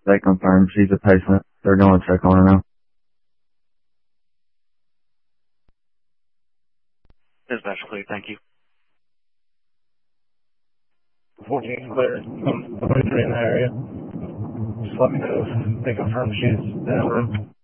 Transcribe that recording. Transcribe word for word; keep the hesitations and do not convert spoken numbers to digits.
They confirmed she's a patient. They're going to check on her now. Dispatch clear, thank you. fourteen clear. I'm twenty-three in the area. Just let me know if they confirm she's in the room.